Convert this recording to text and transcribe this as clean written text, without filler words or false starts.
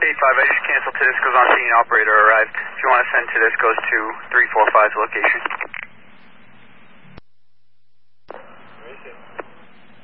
8-5, I just canceled Tedesco's on scene. Operator arrived. If you want to send Tedesco's to 345's location.